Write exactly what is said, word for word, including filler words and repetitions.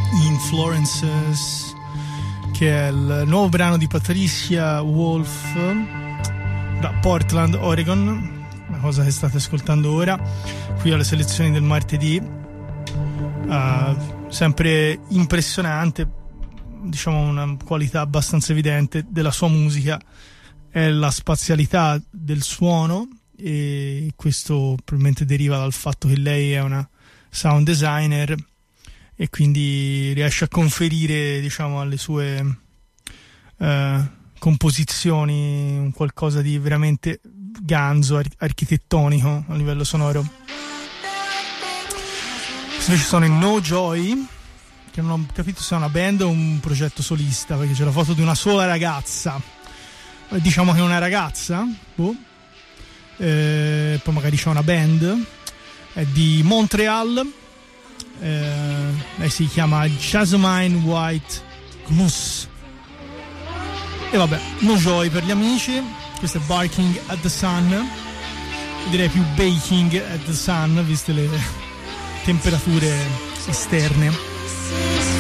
Influences, che è il nuovo brano di Patricia Wolf da Portland, Oregon, la cosa che state ascoltando ora qui alle selezioni del martedì. Uh, sempre impressionante, diciamo una qualità abbastanza evidente della sua musica è la spazialità del suono, e questo probabilmente deriva dal fatto che lei è una sound designer e quindi riesce a conferire, diciamo, alle sue uh, composizioni un qualcosa di veramente ganzo, ar- architettonico a livello sonoro. Invece sono in No Joy, che non ho capito se è una band o un progetto solista, perché c'è la foto di una sola ragazza, diciamo che è una ragazza, boh. Eh, poi magari c'è una band, è di Montreal, eh, lei si chiama Jasmine White Goose, e vabbè, No Joy per gli amici. Questo è Barking at the Sun, direi più Baking at the Sun, viste le temperature esterne.